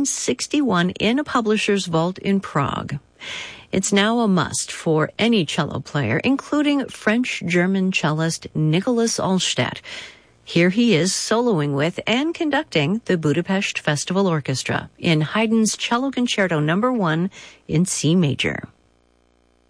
1961 in a publisher's vault in Prague. It's now a must for any cello player, including French-German cellist Nicholas Alstadt. Here he is soloing with and conducting the Budapest Festival Orchestra in Haydn's Cello Concerto No. 1 in C major.